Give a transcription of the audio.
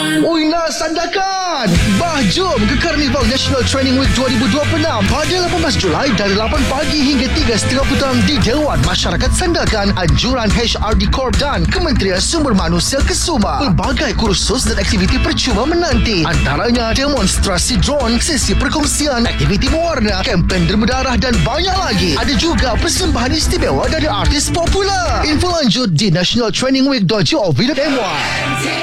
Ui, nak sandakan? Bah, jom ke Carnival National Training Week 2026 pada 18 Julai dari 8 pagi hingga 3.30 petang di Dewan Masyarakat Sandakan, Anjuran HRD Corp dan Kementerian Sumber Manusia Kesuma. Pelbagai kursus dan aktiviti percuma menanti. Antaranya demonstrasi drone, sesi perkongsian, aktiviti mewarna, kempen derma darah dan banyak lagi. Ada juga persembahan istimewa dari artis popular. Info lanjut di nationaltrainingweek.gov.my.